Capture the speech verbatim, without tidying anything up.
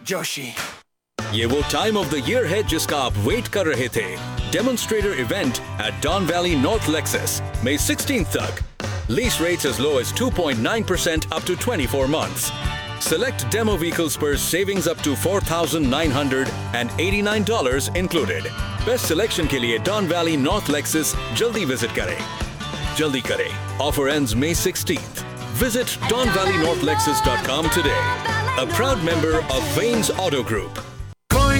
जोशी। ये वो time of the year है जिसका आप वेट कर रहे थे। Demonstrator event at dawn valley north Lexus May sixteenth तक। Lease rates as low as two point nine percent up to twenty-four months. Select demo vehicles per savings up to four thousand nine hundred eighty-nine dollars included. Best selection के लिए Don Valley North Lexus जल्दी visit करें। जल्दी करें। Offer ends May sixteenth. Visit don valley north lexus dot com today. A proud member of Vanes Auto Group.